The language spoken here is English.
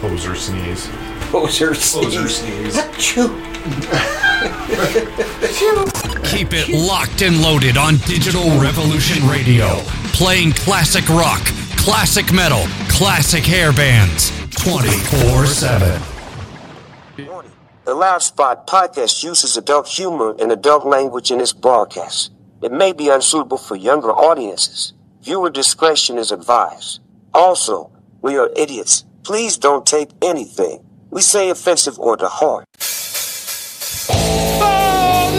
Poser sneeze. Poser sneeze. Achoo. Keep it locked and loaded on Digital Revolution Radio. Playing classic rock, classic metal, classic hair bands. 24/7. The Loud Spot podcast uses adult humor and adult language in its broadcast. It may be unsuitable for younger audiences. Viewer discretion is advised. Also, we are idiots. Please don't take anything we say offensive or to heart.